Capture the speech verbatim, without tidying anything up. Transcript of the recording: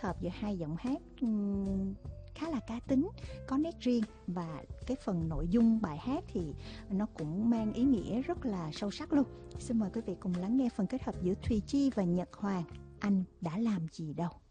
hợp giữa hai giọng hát um, khá là cá tính, có nét riêng, và cái phần nội dung bài hát thì nó cũng mang ý nghĩa rất là sâu sắc luôn. Xin mời quý vị cùng lắng nghe phần kết hợp giữa Thùy Chi và Nhật Hoàng, Anh đã làm gì đâu.